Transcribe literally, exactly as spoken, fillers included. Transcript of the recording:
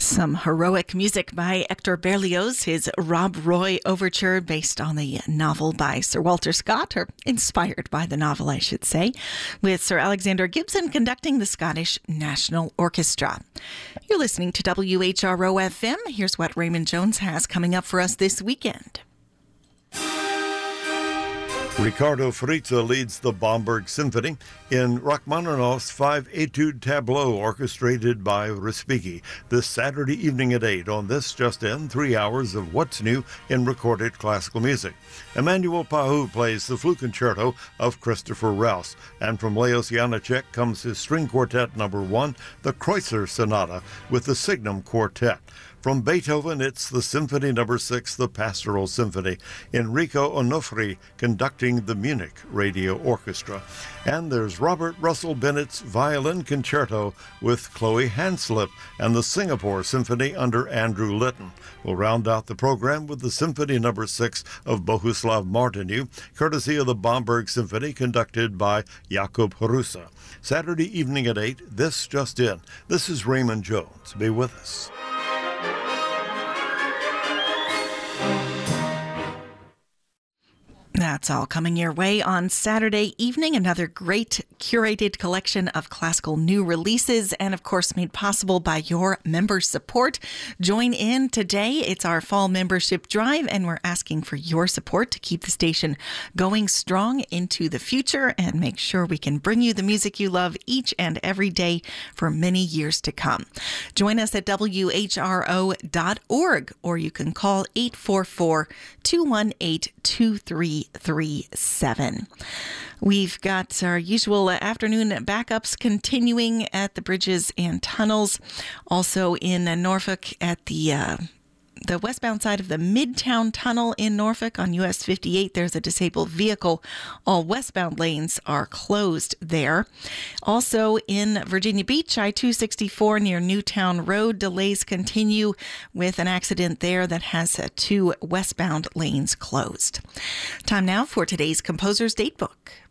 Some heroic music by Hector Berlioz, his Rob Roy Overture based on the novel by Sir Walter Scott, or inspired by the novel, I should say, with Sir Alexander Gibson conducting the Scottish National Orchestra. You're listening to W H R O F M. Here's what Raymond Jones has coming up for us this weekend. Ricardo Fritza leads the Bamberg Symphony in Rachmaninoff's five Etude Tableau, orchestrated by Respighi, this Saturday evening at eight on This Just In, three hours of what's new in recorded classical music. Emmanuel Pahou plays the Flute Concerto of Christopher Rouse, and from Leos Janáček comes his string quartet number one, the Kreutzer Sonata, with the Signum Quartet. From Beethoven, it's the Symphony Number Six, the Pastoral Symphony, Enrico Onofri conducting the Munich Radio Orchestra. And there's Robert Russell Bennett's Violin Concerto with Chloe Hanslip and the Singapore Symphony under Andrew Litton. We'll round out the program with the Symphony Number Six of Bohuslav Martinu, courtesy of the Bamberg Symphony, conducted by Jakub Hrusa. Saturday evening at eight, This Just In. This is Raymond Jones. Be with us. That's all coming your way on Saturday evening. Another great curated collection of classical new releases, and of course made possible by your member support. Join in today. It's our fall membership drive, and we're asking for your support to keep the station going strong into the future and make sure we can bring you the music you love each and every day for many years to come. Join us at W H R O dot org, or you can call eight four four, two one eight, two three three seven. We've got our usual afternoon backups continuing at the bridges and tunnels. Also in Norfolk at the uh, the westbound side of the Midtown Tunnel in Norfolk on U S fifty-eight, there's a disabled vehicle. All westbound lanes are closed there. Also in Virginia Beach, I two sixty-four near Newtown Road, delays continue with an accident there that has uh, two westbound lanes closed. Time now for today's Composer's Datebook.